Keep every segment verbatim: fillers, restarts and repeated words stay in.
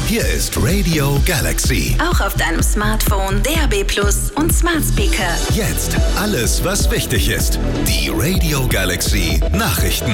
Hier ist Radio Galaxy. Auch auf deinem Smartphone, D A B Plus und Smart Speaker. Jetzt alles, was wichtig ist. Die Radio Galaxy Nachrichten.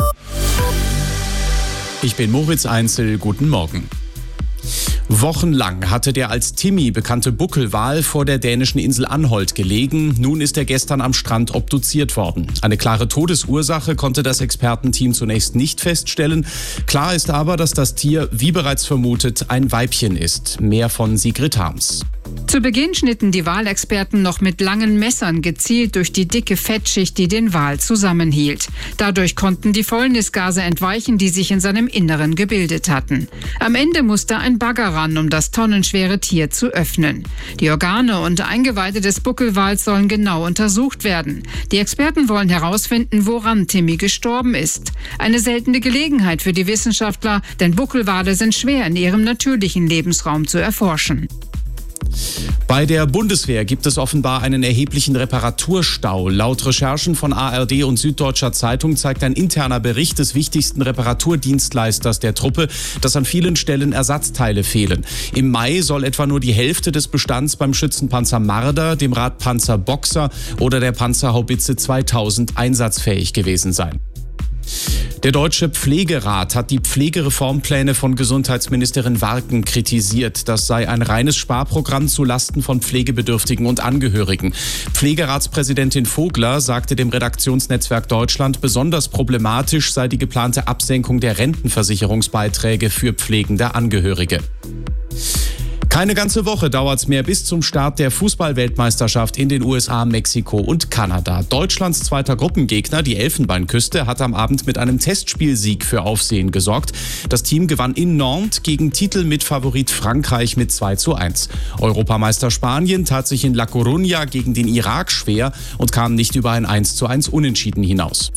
Ich bin Moritz Einzel, guten Morgen. Wochenlang hatte der als Timmy bekannte Buckelwal vor der dänischen Insel Anholt gelegen. Nun ist er gestern am Strand obduziert worden. Eine klare Todesursache konnte das Expertenteam zunächst nicht feststellen. Klar ist aber, dass das Tier, wie bereits vermutet, ein Weibchen ist. Mehr von Sigrid Harms. Zu Beginn schnitten die Walexperten noch mit langen Messern gezielt durch die dicke Fettschicht, die den Wal zusammenhielt. Dadurch konnten die Fäulnisgase entweichen, die sich in seinem Inneren gebildet hatten. Am Ende musste ein Bagger ran, um das tonnenschwere Tier zu öffnen. Die Organe und Eingeweide des Buckelwals sollen genau untersucht werden. Die Experten wollen herausfinden, woran Timmy gestorben ist. Eine seltene Gelegenheit für die Wissenschaftler, denn Buckelwale sind schwer in ihrem natürlichen Lebensraum zu erforschen. Bei der Bundeswehr gibt es offenbar einen erheblichen Reparaturstau. Laut Recherchen von A R D und Süddeutscher Zeitung zeigt ein interner Bericht des wichtigsten Reparaturdienstleisters der Truppe, dass an vielen Stellen Ersatzteile fehlen. Im Mai soll etwa nur die Hälfte des Bestands beim Schützenpanzer Marder, dem Radpanzer Boxer oder der Panzerhaubitze zweitausend einsatzfähig gewesen sein. Der Deutsche Pflegerat hat die Pflegereformpläne von Gesundheitsministerin Warken kritisiert. Das sei ein reines Sparprogramm zulasten von Pflegebedürftigen und Angehörigen. Pflegeratspräsidentin Vogler sagte dem Redaktionsnetzwerk Deutschland, besonders problematisch sei die geplante Absenkung der Rentenversicherungsbeiträge für pflegende Angehörige. Keine ganze Woche dauert's mehr bis zum Start der Fußball-Weltmeisterschaft in den U S A, Mexiko und Kanada. Deutschlands zweiter Gruppengegner, die Elfenbeinküste, hat am Abend mit einem Testspielsieg für Aufsehen gesorgt. Das Team gewann in Nantes gegen Titelmitfavorit Frankreich mit zwei zu eins. Europameister Spanien tat sich in La Coruña gegen den Irak schwer und kam nicht über ein eins zu eins Unentschieden hinaus.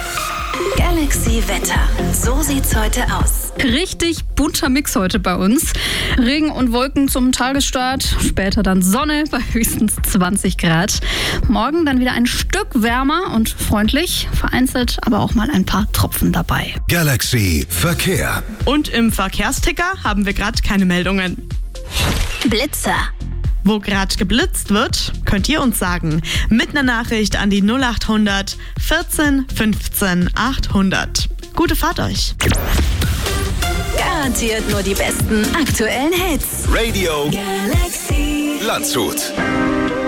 Galaxy Wetter. So sieht's heute aus. Richtig bunter Mix heute bei uns. Regen und Wolken zum Tagesstart, später dann Sonne bei höchstens zwanzig Grad. Morgen dann wieder ein Stück wärmer und freundlich, vereinzelt aber auch mal ein paar Tropfen dabei. Galaxy Verkehr. Und im Verkehrsticker haben wir gerade keine Meldungen. Blitzer. Wo gerade geblitzt wird, könnt ihr uns sagen. Mit einer Nachricht an die null acht hundert vierzehn fünfzehn achthundert. Gute Fahrt euch. Garantiert nur die besten aktuellen Hits. Radio Galaxy. Landshut.